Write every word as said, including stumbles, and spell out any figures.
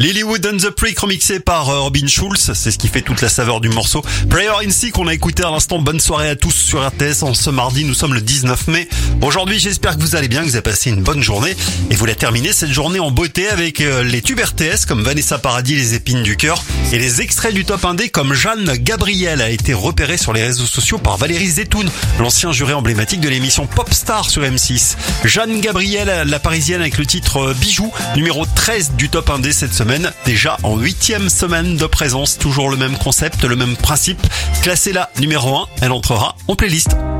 Lilywood and the Prick remixé par euh, Robin Schulz, c'est ce qui fait toute la saveur du morceau. Prayer in Sea qu'on a écouté à l'instant. Bonne soirée à tous sur R T S en ce mardi, nous sommes le dix-neuf mai. Aujourd'hui j'espère que vous allez bien, que vous avez passé une bonne journée et vous la terminez cette journée en beauté avec euh, les tubes R T S comme Vanessa Paradis, Les épines du cœur et les extraits du top indé comme Jeanne Gabriel a été repérée sur les réseaux sociaux par Valérie Zetoun, l'ancien juré emblématique de l'émission Popstar sur M six. Jeanne Gabriel, la parisienne avec le titre Bijoux, numéro treize du top indé cette semaine. Déjà en huitième semaine de présence, toujours le même concept, le même principe. Classée là numéro un, elle entrera en playlist.